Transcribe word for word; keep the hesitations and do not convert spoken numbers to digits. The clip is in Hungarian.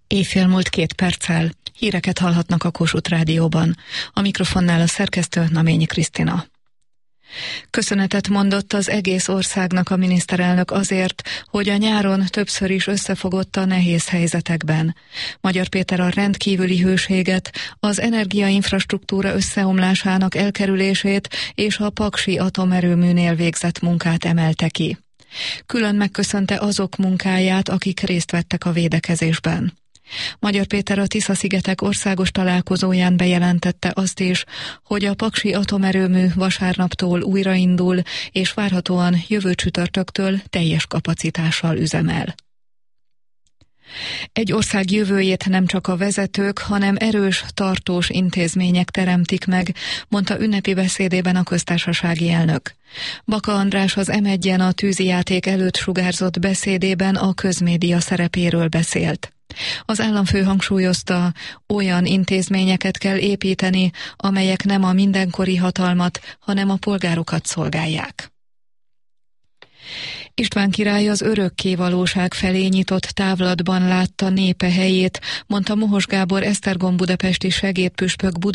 Éjfél múlt két perccel. Híreket hallhatnak a Kossuth Rádióban. A mikrofonnál a szerkesztő Naményi Krisztina. Köszönetet mondott az egész országnak a miniszterelnök azért, hogy a nyáron többször is összefogott a nehéz helyzetekben. Magyar Péter a rendkívüli hőséget, az energiainfrastruktúra összeomlásának elkerülését és a paksi atomerőműnél végzett munkát emelte ki. Külön megköszönte azok munkáját, akik részt vettek a védekezésben. Magyar Péter a Tisza-szigetek országos találkozóján bejelentette azt is, hogy a paksi atomerőmű vasárnaptól újraindul, és várhatóan jövő csütörtöktől teljes kapacitással üzemel. Egy ország jövőjét nem csak a vezetők, hanem erős, tartós intézmények teremtik meg, mondta ünnepi beszédében a köztársasági elnök. Baka András az em egyen a tűzijáték előtt sugárzott beszédében a közmédia szerepéről beszélt. Az államfő hangsúlyozta, olyan intézményeket kell építeni, amelyek nem a mindenkori hatalmat, hanem a polgárokat szolgálják. István király az örökké valóság felé nyitott távlatban látta népe helyét, mondta Mohos Gábor esztergom budapesti segédpüspök